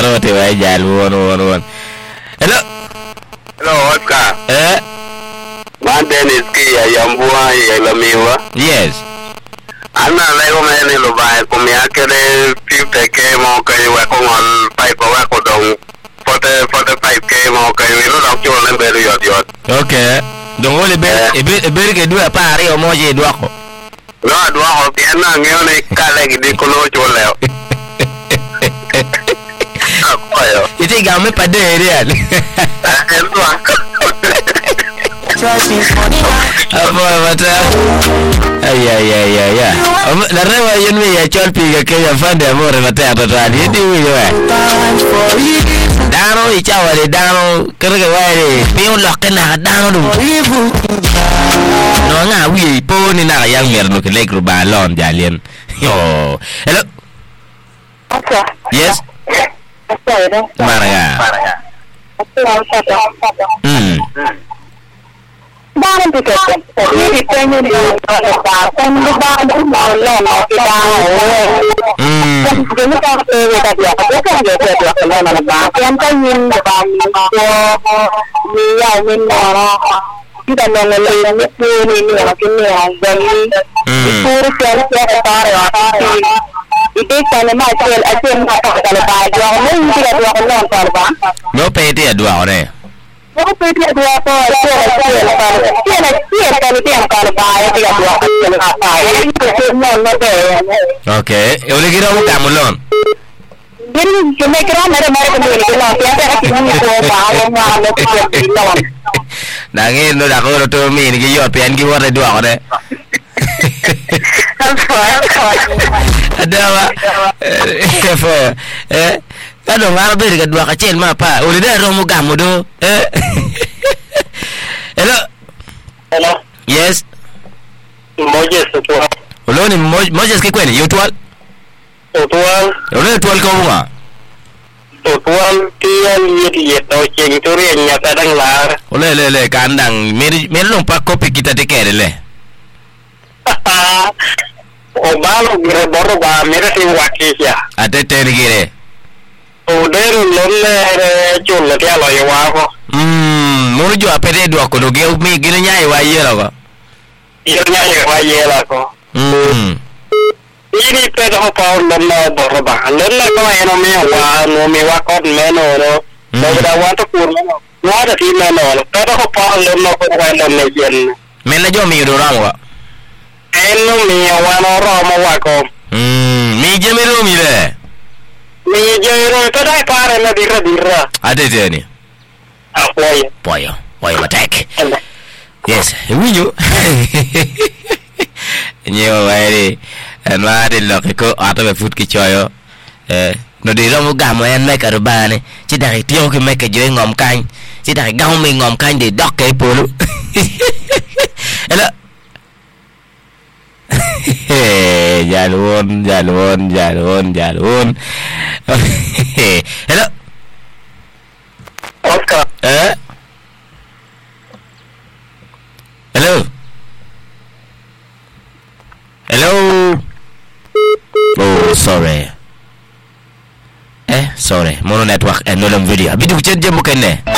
te wa jal won. Hello Oscar. Man Dennis ki ya Yambua ya Lamiwa. Yes. Ana lego mene lo ba ko mi akere 50k mo kai wa ko ngol pai ko wa ko dong 45k mo kai ni lo dok jo le be yot. Okay. Donc le be ke dua pare o moje dua ko. No dua ho piana ngeo ne kale gi ko no jo le. Ayo. Iti ga me pa de real. Apa mata? Ay. La rewa yenu ya cholpi ga Kenya fande amore mata tatani ndi wiyo. Dano ichawa dano kerega wale piu lokena dano du. No nga wi po ni na yang mer no kelek ru balon jalien. Yo. Hello. Okay. Yes. Maraga. Đang thì cái pengen di kan bangun malam kita jadi kalau kita dia kan dia kalau mana yang pengen dia min kita mengelak ini jadi pura siapa itu kalau macam asyik kalau baca mungkin tidak dua kalau no pe dia dua orang. Aku pergi dua kali, kalau bayar dia dua kali apa? Itu semua ada. Okay, boleh kira bukan mulon. Jadi cuma kira mereka kembali ke laut. Tiada kini bawa kita. Nangin no dah kau tu ni kiyot pian kiwar dua orang. Ada apa? Kado ngabe dekat dua kecil mah apa? Udah dah romo kamu do. Hello. Yes. Moses tuan. Ulo ni Moses ke kweli? You tual? Tuan. Ulo tual kau mah? Tuan dia lihat no ceng turi yang kadang lar. Le kandang. Meri lompat kopi kita teker le. O balu gire baru ba mere sing wakis ya. Ada teri gire. Udah lolle chul dia lo ya wako. Mau jual pede dua ko do ge mi gile nyai wa ye la ko. Iya nyai wa ye la ko. Ini pede ho pa lolle baru ba. Lolle ko eno mi wa ko meno no. Ada waktu kurang. Ada di meno. Pede ho pa lolle ko wa lolle yen. Mena jo mi do ram wa. Eno mi wa no ro wa ko. Mi je mi ro mi le. Mi jero itu dah pare na dira. Ada dia ni. Poyo attack. Yes, winyo. Nyewa wae. Ana de lo ko ato be fut ki choyo. No de ro mo gamo en me karubane. Chi da tio ki me ke je ngom kan. Chi da gao mi ngom kan de dok ke polu. Hello. Jalun. Hello. Oscar. Hello. Oh, sorry. Sorry. Mono network and no video. Bidu chen je mo kenne.